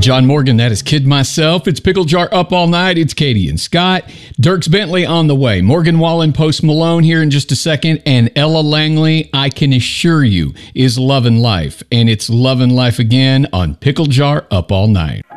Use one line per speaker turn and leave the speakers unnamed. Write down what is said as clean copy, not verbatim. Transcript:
John Morgan, that is Kid Myself. It's Pickle Jar Up All Night. It's Katie and Scott. Dierks Bentley on the way. Morgan Wallen, Post Malone here in just a second. And Ella Langley, I can assure you, is loving life. And it's loving life again on Pickle Jar Up All Night.